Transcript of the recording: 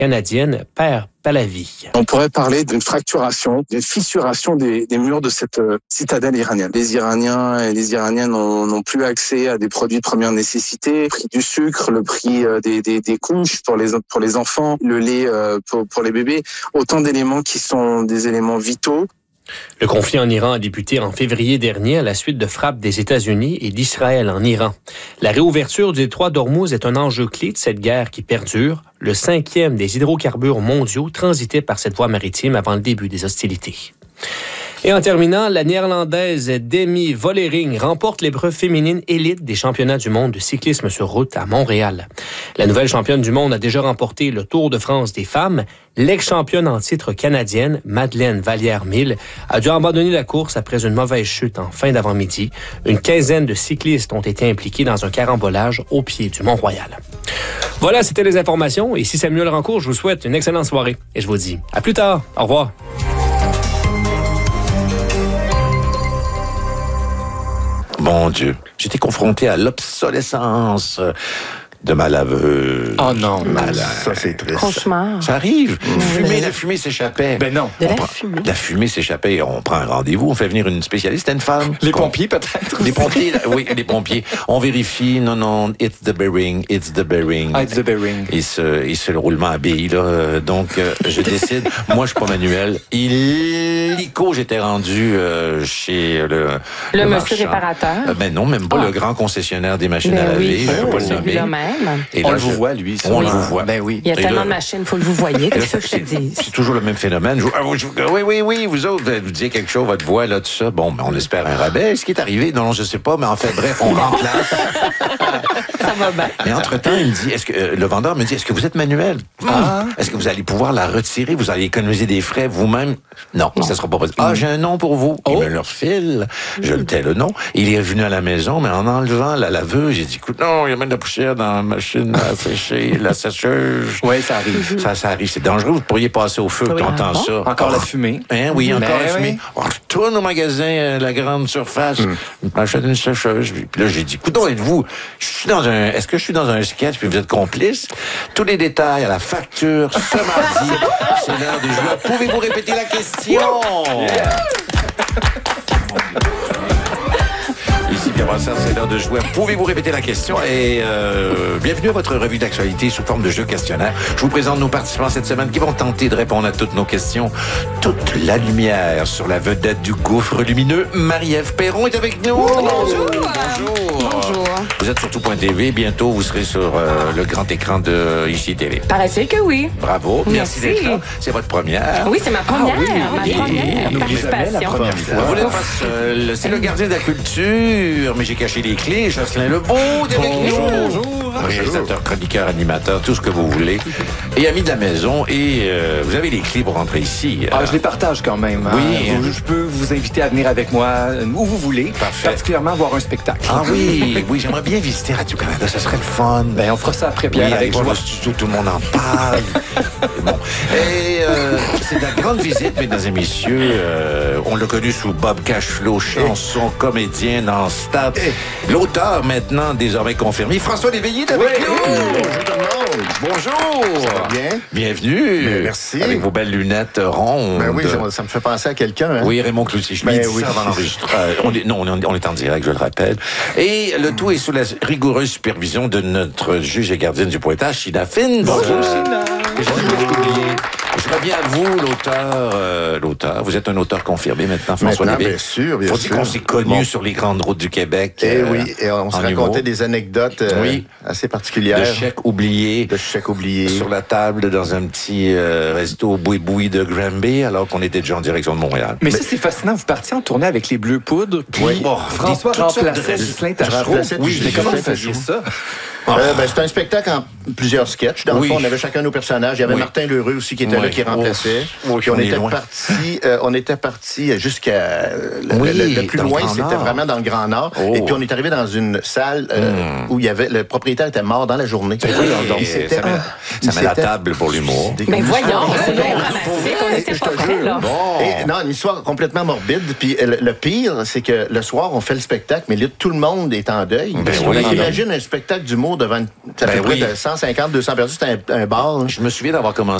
canadienne perd la vie. On pourrait parler d'une fracturation, d'une fissuration des murs de cette citadelle iranienne. Les Iraniens et les Iraniennes n'ont plus accès à des produits de première nécessité, le prix du sucre, le prix des couches pour les enfants, le lait pour les bébés, autant d'éléments qui sont des éléments vitaux. Le conflit en Iran a débuté en février dernier à la suite de frappes des États-Unis et d'Israël en Iran. La réouverture du détroit d'Ormuz est un enjeu clé de cette guerre qui perdure. Le 5e des hydrocarbures mondiaux transitait par cette voie maritime avant le début des hostilités. Et en terminant, la Néerlandaise Demi Vollering remporte l'épreuve féminine élite des championnats du monde de cyclisme sur route à Montréal. La nouvelle championne du monde a déjà remporté le Tour de France des femmes. L'ex-championne en titre canadienne, Madeleine Vallière-Mille, a dû abandonner la course après une mauvaise chute en fin d'avant-midi. Une quinzaine de cyclistes ont été impliqués dans un carambolage au pied du Mont-Royal. Voilà, c'était les informations. Ici Samuel Rancourt, je vous souhaite une excellente soirée et je vous dis à plus tard. Au revoir. Mon Dieu, j'étais confronté à l'obsolescence de ma laveuse. Oh non, ça c'est triste. Cauchemar. Ça arrive. La fumée s'échappait. Ben non. La fumée s'échappait. On prend un rendez-vous, on fait venir une spécialiste, une femme. Les pompiers peut-être. Les pompiers, oui, les pompiers. On vérifie. Non, it's the bearing. It's the bearing. Il se fait le roulement à billes, là. Donc, je décide. Moi, je suis pas manuel. Illico, j'étais rendu chez le monsieur marchand. réparateur. Ben non, même pas le grand concessionnaire des machines à laver. Oui, Je peux pas le nommer. Et on le vous voit, lui. On le voit. Ben oui. Il y a tellement de machines, il faut que vous voyez. Qu'est-ce que je te dis? C'est toujours le même phénomène. Oui, vous autres, vous disiez quelque chose, votre voix, là, tout ça. Bon, ben, on espère un rabais. Ce qui est arrivé, non, je sais pas, mais en fait, bref, on remplace. Ça va bien. Mais entre-temps, il me dit, le vendeur me dit, est-ce que vous êtes manuel? Est-ce que vous allez pouvoir la retirer? Vous allez économiser des frais vous-même? Non, ça sera pas possible. J'ai un nom pour vous. Il me le refile. Je le tais le nom. Il est revenu à la maison, mais en enlevant la laveuse, j'ai dit, écoute, non, il y a même de la poussière dans la machine à sécher, la sécheuse. Oui, ça arrive. Ça arrive. C'est dangereux. Vous pourriez passer au feu quand on entend ça. Encore la fumée. Hein, oui, encore la fumée. On retourne au magasin, la grande surface. M'achète une sécheuse. Puis là, j'ai dit, écoute, êtes-vous, est-ce que je suis dans un sketch puis vous êtes complice? Tous les détails à la facture ce mardi. C'est l'heure du joueur. Pouvez-vous répéter la question? Ici Pierre Brassard, c'est l'heure de jouer. Pouvez-vous répéter la question? Et bienvenue à votre revue d'actualité sous forme de jeu questionnaire. Je vous présente nos participants cette semaine qui vont tenter de répondre à toutes nos questions. Toute la lumière sur la vedette du gouffre lumineux, Marie-Ève Perron est avec nous. Bonjour. Bonjour. Vous êtes sur tout.tv. Bientôt, vous serez sur le grand écran de ICI TV. Paraît-il que oui. Bravo. Merci d'être là. C'est votre première. Oui, c'est ma première. Ma première participation. Vous n'êtes pas seul. C'est le gardien de la culture. Mais j'ai caché les clés. Jocelyn Lebeau est avec nous. Bonjour. Réalisateur, chroniqueur, animateur, tout ce que vous voulez. Et ami de la maison. Et vous avez les clés pour rentrer ici. Je les partage quand même. Oui. Je peux vous inviter à venir avec moi où vous voulez. Parfait. Particulièrement voir un spectacle. Ah oui, j'aimerais bien visiter Radio-Canada. Ça serait le fun. Ben, on fera ça après, Pierre, avec voir joie. le studio, tout le monde en parle. Bon. Et c'est de la grande visite, mesdames et messieurs. On l'a connu sous Bob Cashflow, chanson, comédien dans Stade. L'auteur, maintenant, désormais confirmé, François Léveillé est avec nous. Bonjour tout le monde. Bonjour. Ça va bien? Bienvenue. Ben, merci. Avec vos belles lunettes rondes. Ben oui, ça me fait penser à quelqu'un. Hein? Oui, Raymond Cloutier. Je dit ça avant l'enregistrement. On est en direct, je le rappelle. Et le tout est sous la rigoureuse supervision de notre juge et gardienne du pointage, Sheila Finn. Bonjour, Sheila. Je reviens à vous, l'auteur. Vous êtes un auteur confirmé maintenant, François Léveillé. Bien sûr, bien Faut sûr. dire qu'on s'est connus sur les grandes routes du Québec. Et oui, et on se racontait humour. des anecdotes assez particulières. De chèques oubliés. Sur la table dans un petit resto boui-boui de Granby, alors qu'on était déjà en direction de Montréal. Mais ça, c'est fascinant. Vous partiez en tournée avec les Bleus Poudres, puis François remplaçait Ghislain Tachereau. Oui, Comment vous faisiez ça? C'était un spectacle en plusieurs sketchs. Dans le fond, on avait chacun nos personnages. Il y avait Martin Lheureux aussi qui était là, qui remplaçait. Puis on était parti jusqu'à... le plus loin, c'était vraiment dans le Grand Nord. Et puis on est arrivé dans une salle où il y avait... Le propriétaire était mort dans la journée. Ça met la table pour l'humour. Mais voyons, c'est bien dramatique. On n'était pas prêts, là. Non, une histoire complètement morbide. Puis le pire, c'est que le soir, on fait le spectacle, mais là, tout le monde est en deuil. Imagine un spectacle d'humour d'humour devant près de 150, 200 personnes. C'était un bar. Je me souviens d'avoir commencé